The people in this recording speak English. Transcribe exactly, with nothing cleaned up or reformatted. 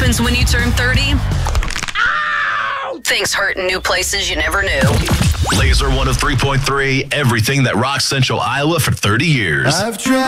happens when you turn thirty? Ow! Things hurt in new places you never knew. Laser one oh three point three, everything that rocks Central Iowa for thirty years. I've tried.